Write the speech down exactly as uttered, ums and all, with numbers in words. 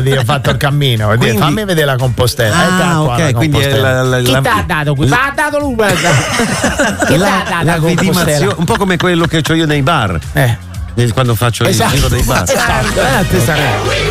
dire, ho fatto il cammino. Quindi, dire, fammi vedere la Compostela. Ah, ecco ok, la quindi è la, la, Chi la, t'ha dato qui? la, Ha dato lui. Chi la, t'ha dato la la Compostela? vidimazione, un po' come quello che ho io nei bar. Eh. Quando faccio Esatto. il giro dei bar. Esatto, è la stessa cosa.